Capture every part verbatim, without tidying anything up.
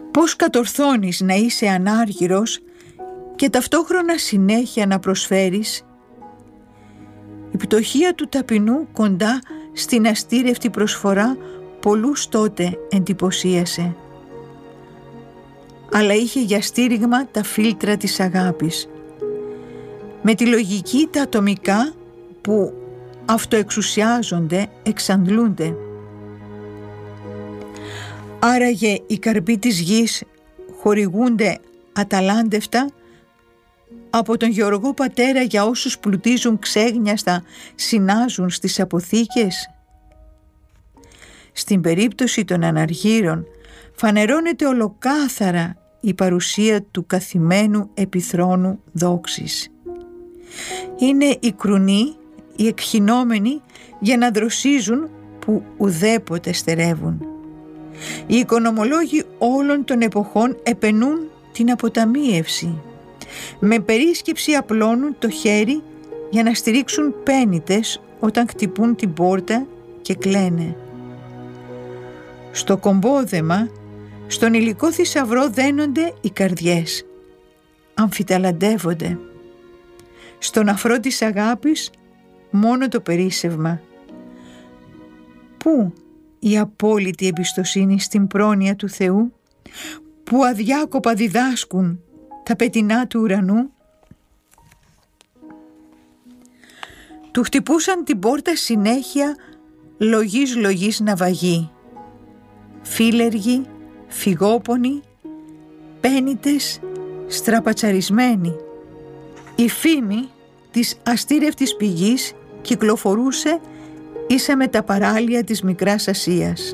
Πώς κατορθώνεις να είσαι ανάργυρος και ταυτόχρονα συνέχεια να προσφέρεις? Η πτωχία του ταπεινού κοντά στην αστήρευτη προσφορά πολλούς τότε εντυπωσίασε. Αλλά είχε για στήριγμα τα φίλτρα της αγάπης. Με τη λογική τα ατομικά που αυτοεξουσιάζονται, εξαντλούνται. Άραγε οι καρποί της γης χορηγούνται αταλάντευτα από τον γεωργό πατέρα για όσους πλουτίζουν ξέγνιαστα, συνάζουν στις αποθήκες. Στην περίπτωση των αναργύρων φανερώνεται ολοκάθαρα η παρουσία του καθημένου επιθρόνου δόξης. Είναι οι κρουνοί, οι εκχυνόμενοι για να δροσίζουν που ουδέποτε στερεύουν. Οι οικονομολόγοι όλων των εποχών επενούν την αποταμίευση. Με περίσκεψη απλώνουν το χέρι για να στηρίξουν πένητες όταν χτυπούν την πόρτα και κλαίνε. Στο κομπόδεμα, στον υλικό θησαυρό δένονται οι καρδιές, αμφιταλαντεύονται. Στον αφρό της αγάπης μόνο το περίσσευμα. Πού η απόλυτη εμπιστοσύνη στην πρόνοια του Θεού, που αδιάκοπα διδάσκουν τα πετεινά του ουρανού? Του χτυπούσαν την πόρτα συνέχεια λογής λογής ναυαγοί, φίλεργοι, φυγόπονοι, πένητες, στραπατσαρισμένοι. Η φήμη της αστήρευτης πηγής κυκλοφορούσε ίσα με τα παράλια της Μικράς Ασίας.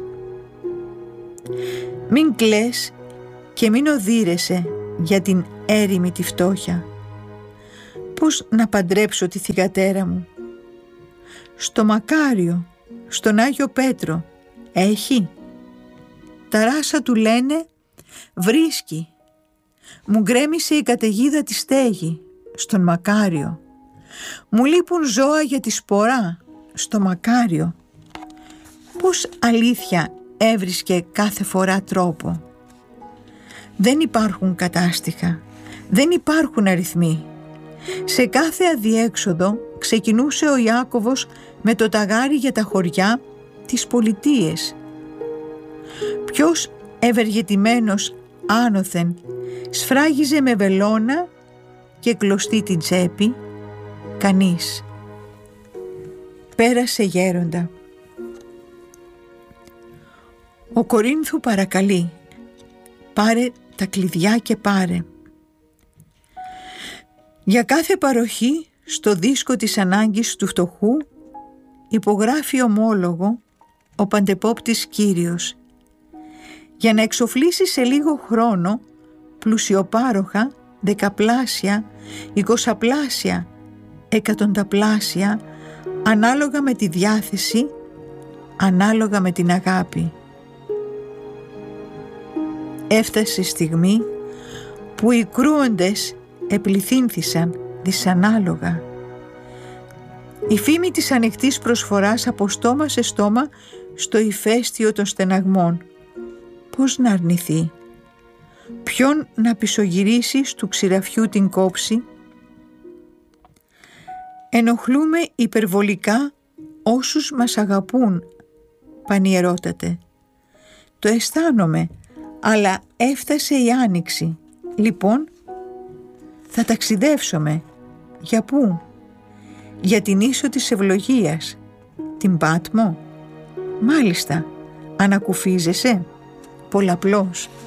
Μην κλαις και μην οδύρεσαι για την έρημη τη φτώχεια. Πώς να παντρέψω τη θυγατέρα μου? Στο Μακάριο, στον Άγιο Πέτρο, έχει? Τα ράσα του λένε βρίσκει. Μου γκρέμισε η καταιγίδα τη στέγη, στον Μακάριο. Μου λείπουν ζώα για τη σπορά, στο Μακάριο. Πώς αλήθεια έβρισκε κάθε φορά τρόπο? Δεν υπάρχουν κατάστιχα, δεν υπάρχουν αριθμοί. Σε κάθε αδιέξοδο ξεκινούσε ο Ιάκωβος με το ταγάρι για τα χωριά, τις πολιτείες. Ποιος ευεργετημένος άνωθεν σφράγιζε με βελόνα και κλωστή την τσέπη? Κανείς. Πέρασε γέροντα. Ο Κορίνθου παρακαλεί, πάρε τα κλειδιά και πάρε. Για κάθε παροχή στο δίσκο της ανάγκης του φτωχού υπογράφει ομόλογο ο παντεπόπτης Κύριος, για να εξοφλήσει σε λίγο χρόνο πλουσιοπάροχα, δεκαπλάσια, εικοσαπλάσια, εκατονταπλάσια, ανάλογα με τη διάθεση, ανάλογα με την αγάπη. Έφτασε η στιγμή που οι κρούοντες επληθύνθησαν δυσανάλογα. Η φήμη της ανοιχτής προσφοράς από στόμα σε στόμα στο ηφαίστειο των στεναγμών. Πώς να αρνηθεί? Ποιον να πισωγυρίσει στου ξηραφιού την κόψη? Ενοχλούμε υπερβολικά όσους μας αγαπούν, πανιερότατε. Το αισθάνομαι, αλλά έφτασε η άνοιξη. Λοιπόν, θα ταξιδεύσουμε. Για πού? Για την ίσο της ευλογίας, την Πάτμο? Μάλιστα, ανακουφίζεσαι? Πολλαπλώς.